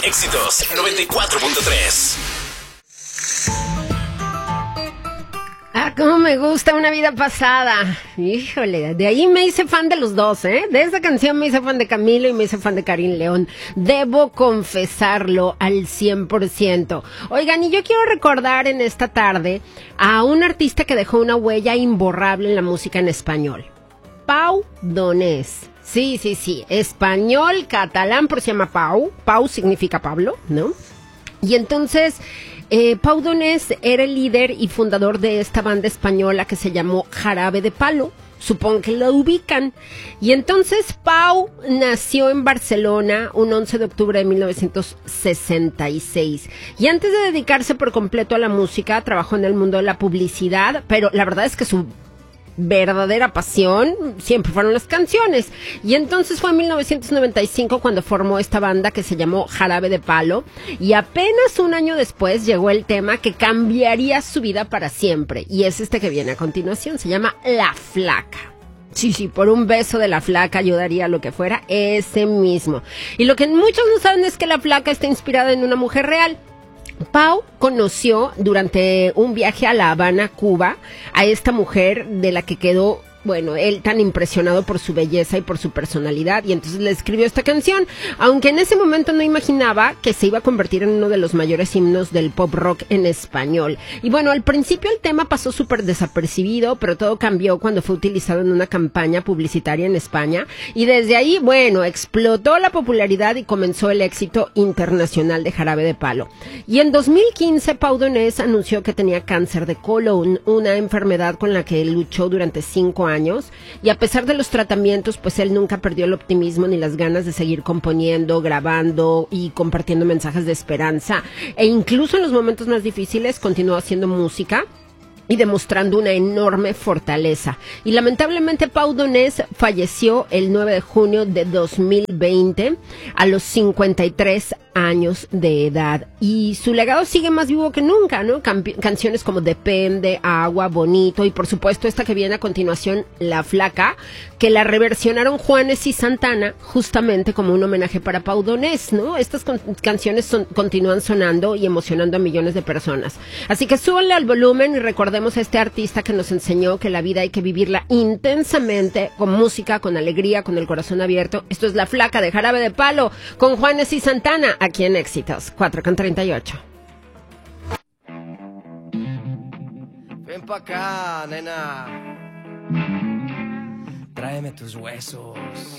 Éxitos 94.3. Cómo me gusta Una Vida Pasada. Híjole, de ahí me hice fan de los dos, ¿eh? De esa canción me hice fan de Camilo y me hice fan de Karin León. Debo confesarlo al 100%. Oigan, y yo quiero recordar en esta tarde a un artista que dejó una huella imborrable en la música en español. Pau Donés. Sí, español, catalán, por se llama Pau. Pau significa Pablo, ¿no? Y entonces, Pau Donés era el líder y fundador de esta banda española que se llamó Jarabe de Palo. Supongo que lo ubican. Y entonces Pau nació en Barcelona un 11 de octubre de 1966. Y antes de dedicarse por completo a la música, trabajó en el mundo de la publicidad, pero la verdad es que su verdadera pasión siempre fueron las canciones. Y entonces fue en 1995 cuando formó esta banda que se llamó Jarabe de Palo, y apenas un año después llegó el tema que cambiaría su vida para siempre, y es este que viene a continuación. Se llama La Flaca. Sí, por un beso de la Flaca yo daría lo que fuera, ese mismo. Y lo que muchos no saben es que La Flaca está inspirada en una mujer real. Pau conoció durante un viaje a La Habana, Cuba, a esta mujer de la que quedó, bueno, él tan impresionado por su belleza y por su personalidad, y entonces le escribió esta canción, aunque en ese momento no imaginaba que se iba a convertir en uno de los mayores himnos del pop rock en español. Y bueno, al principio el tema pasó súper desapercibido, pero todo cambió cuando fue utilizado en una campaña publicitaria en España, y desde ahí, bueno, explotó la popularidad y comenzó el éxito internacional de Jarabe de Palo. Y en 2015 Pau Donés anunció que tenía cáncer de colon, una enfermedad con la que luchó durante 5 años, y a pesar de los tratamientos, pues él nunca perdió el optimismo ni las ganas de seguir componiendo, grabando y compartiendo mensajes de esperanza, e incluso en los momentos más difíciles continuó haciendo música y demostrando una enorme fortaleza. Y lamentablemente Pau Donés falleció el 9 de junio de 2020 a los 53 años de edad, y su legado sigue más vivo que nunca, ¿no? Canciones como Depende, Agua, Bonito, y por supuesto esta que viene a continuación, La Flaca, que la reversionaron Juanes y Santana justamente como un homenaje para Pau Donés, ¿no? Estas canciones continúan sonando y emocionando a millones de personas. Así que súbanle al volumen y recordemos a este artista que nos enseñó que la vida hay que vivirla intensamente, con música, con alegría, con el corazón abierto. Esto es La Flaca de Jarabe de Palo con Juanes y Santana, aquí en Éxitos 4:38. Ven pa' acá, nena. Tráeme tus huesos.